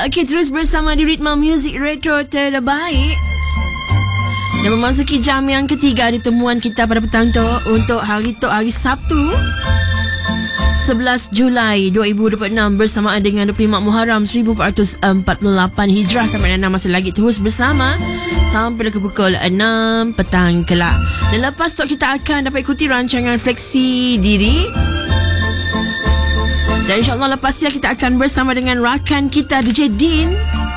Okey, terus bersama di Ritma Music Retro terbaik. Dan memasuki jam yang ketiga di temuan kita pada petang tu untuk hari Sabtu 11 Julai 2026 bersamaan dengan 25 Muharram 1448 Hijrah. Kami anda masih lagi terus bersama sampai ke pukul 6 petang kelak. Dan lepas tu kita akan dapat ikuti rancangan Fleksi Diri. Dan insyaAllah lepas dia kita akan bersama dengan rakan kita DJ Din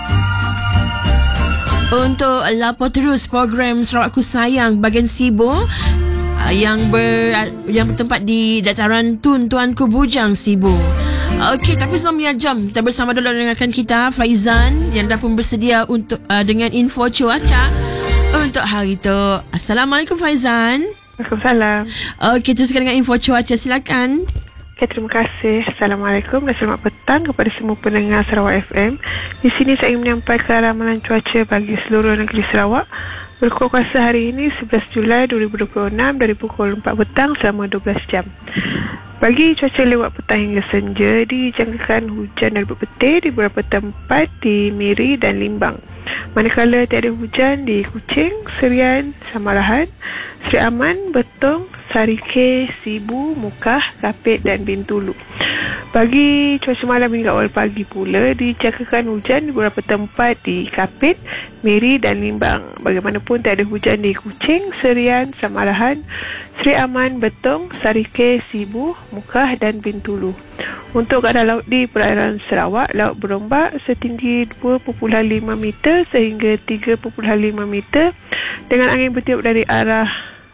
untuk lapor terus program Sarawakku Sayang bahagian Sibu yang bertempat di dataran Tun Tuanku Bujang Sibu. Okey, tapi sebelum jom kita bersama dulu dengan rakan kita Faizan yang dah pun bersedia untuk dengan info cuaca untuk hari tu. Assalamualaikum Faizan. Waalaikumsalam. Okey, teruskan dengan info cuaca, silakan. Okay, terima kasih. Assalamualaikum dan selamat petang kepada semua pendengar Sarawak FM. Di sini saya ingin menyampaikan ramalan cuaca bagi seluruh negeri Sarawak berkuasa hari ini 11 Julai 2026 dari pukul 4 petang selama 12 jam. Bagi cuaca lewat petang hingga senja, dijangkakan hujan dan berpetir di beberapa tempat di Miri dan Limbang. Manakala tiada hujan di Kuching, Serian, Samarahan, Seri Aman, Betong, Sarike, Sibu, Mukah, Kapit dan Bintulu. Bagi cuaca malam hingga awal pagi pula, dijangkakan hujan di beberapa tempat di Kapit, Miri dan Limbang. Bagaimanapun tiada hujan di Kuching, Serian, Samarahan, Seri Aman, Betong, Sarike, Sibu, Mukah dan Bintulu. Untuk keadaan laut di perairan Sarawak, laut berombak setinggi 2.5 meter sehingga 3.5 meter dengan angin bertiup dari arah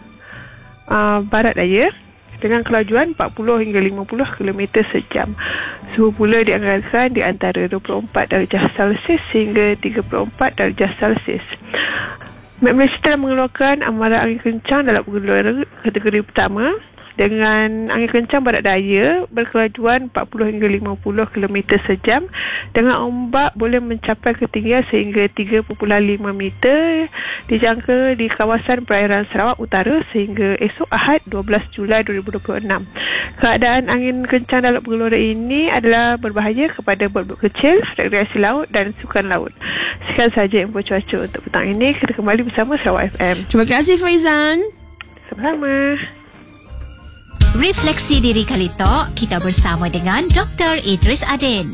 barat daya dengan kelajuan 40 hingga 50 km sejam. Suhu pula dianggarkan di antara 24 darjah Celsius hingga 34 darjah Celsius. Met Malaysia telah mengeluarkan amaran angin kencang dalam kategori pertama dengan angin kencang barat daya berkelajuan 40 hingga 50 km sejam dengan ombak boleh mencapai ketinggian sehingga 3.5 meter dijangka di kawasan perairan Sarawak Utara sehingga esok Ahad 12 Julai 2026. Keadaan angin kencang dalam gelora ini adalah berbahaya kepada bot-bot kecil, rekreasi laut dan sukan laut. Sekian sahaja info cuaca untuk petang ini. Kita kembali bersama Sarawak FM. Terima kasih Faizan. Sama-sama. Refleksi Diri kali tok kita bersama dengan Dr. Idris Adin.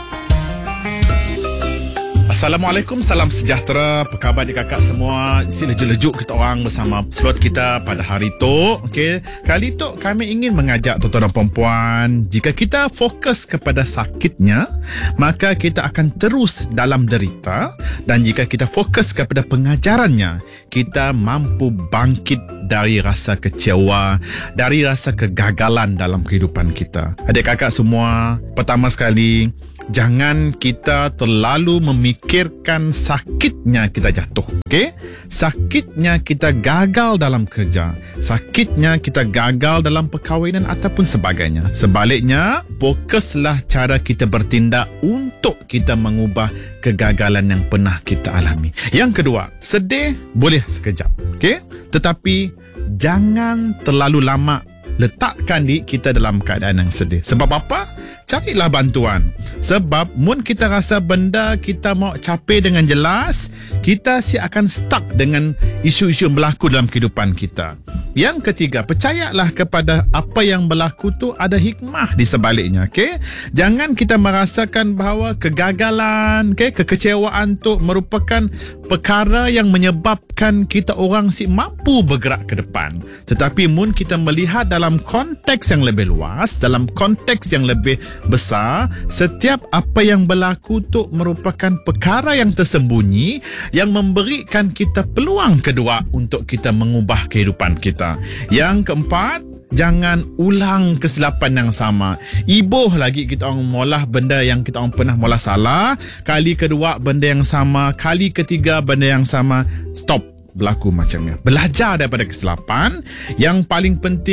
Assalamualaikum, salam sejahtera. Apa khabar di kakak semua? Si lejuk-lejuk kita orang bersama slot kita pada hari tu. Okey, kali tu kami ingin mengajak tuan-tuan dan puan, jika kita fokus kepada sakitnya, maka kita akan terus dalam derita, dan jika kita fokus kepada pengajarannya, kita mampu bangkit dari rasa kecewa, dari rasa kegagalan dalam kehidupan kita. Adik kakak semua, pertama sekali, jangan kita terlalu memikirkan sakitnya kita jatuh. Okey? Sakitnya kita gagal dalam kerja, sakitnya kita gagal dalam perkahwinan ataupun sebagainya. Sebaliknya, fokuslah cara kita bertindak untuk kita mengubah kegagalan yang pernah kita alami. Yang kedua, sedih boleh sekejap. Okey? Tetapi jangan terlalu lama letakkan diri kita dalam keadaan yang sedih. Sebab apa? Carilah bantuan. Sebab mun kita rasa benda kita mau capai dengan jelas, kita akan stuck dengan isu-isu yang berlaku dalam kehidupan kita. Yang ketiga, percayalah kepada apa yang berlaku tu ada hikmah di sebaliknya. Okay? Jangan kita merasakan bahawa kegagalan, kekecewaan tu merupakan perkara yang menyebabkan kita orang mampu bergerak ke depan. Tetapi mun kita melihat dalam konteks yang lebih luas, dalam konteks yang lebih besar, setiap apa yang berlaku tu merupakan perkara yang tersembunyi yang memberikan kita peluang kedua untuk kita mengubah kehidupan kita. Yang keempat, jangan ulang kesilapan yang sama. Ibuh lagi kita orang molah benda yang kita orang pernah molah salah. Kali kedua benda yang sama, kali ketiga benda yang sama. Stop berlaku macamnya. Belajar daripada kesilapan. Yang paling penting,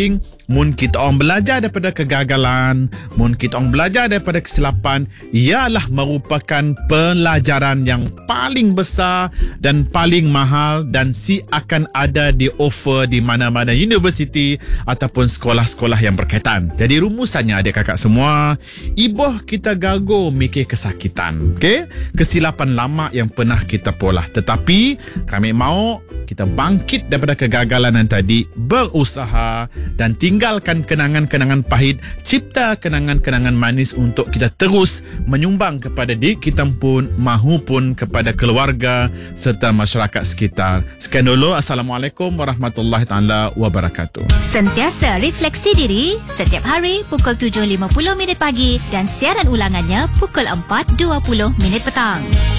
mun kita orang belajar daripada kegagalan, mun kita orang belajar daripada kesilapan, ialah merupakan pelajaran yang paling besar dan paling mahal dan akan ada di offer di mana-mana universiti ataupun sekolah-sekolah yang berkaitan. Jadi rumusannya adik kakak semua, iboh kita gago mikir kesakitan, okey? Kesilapan lama yang pernah kita polah. Tetapi kami mahu kita bangkit daripada kegagalan yang tadi, berusaha dan tinggalkan kenangan-kenangan pahit, cipta kenangan-kenangan manis untuk kita terus menyumbang kepada diri kita pun mahupun kepada keluarga serta masyarakat sekitar. Sekian dulu. Assalamualaikum warahmatullahi taala wabarakatuh. Sentiasa refleksi diri setiap hari pukul 7.50 pagi dan siaran ulangannya pukul 4.20 petang.